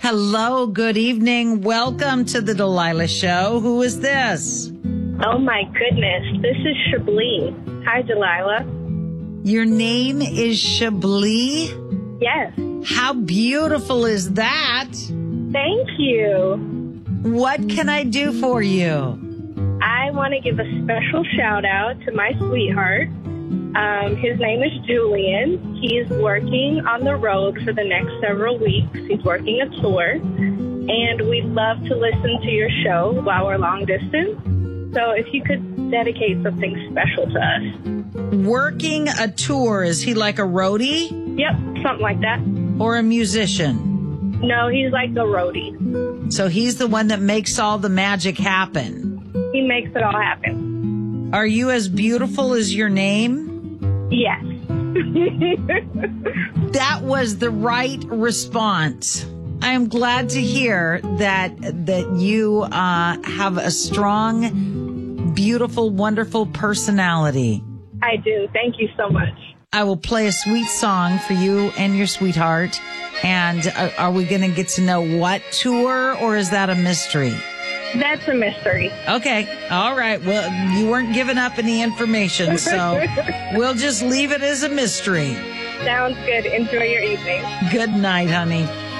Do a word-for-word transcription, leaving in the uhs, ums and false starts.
Hello, good evening. Welcome to the Delilah Show. Who is this? Oh, my goodness. This is Chablis. Hi, Delilah. Your name is Chablis? Yes. How beautiful is that? Thank you. What can I do for you? I want to give a special shout out to my sweetheart. Um, his name is Julian. He's working on the road for the next several weeks. He's working a tour. And we'd love to listen to your show while we're long distance. So if you could dedicate something special to us. Working a tour, is he like a roadie? Yep, something like that. Or a musician? No, he's like a roadie. So he's the one that makes all the magic happen. He makes it all happen. Are you as beautiful as your name? Yes. That was the right response. I am glad to hear that that you uh, have a strong, beautiful, wonderful personality. I do. Thank you so much. I will play a sweet song for you and your sweetheart. And uh, are we going to get to know what tour, or is that a mystery? That's a mystery. Okay. All right. Well, you weren't giving up any information, so we'll just leave it as a mystery. Sounds good. Enjoy your evening. Good night, honey.